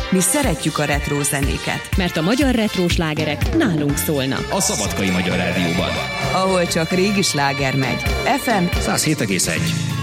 Mi szeretjük a retró zenéket. Mert a magyar retró slágerek nálunk szólnak. A Szabadkai Magyar Rádióban. Ahol csak régi sláger megy. FM 107,1.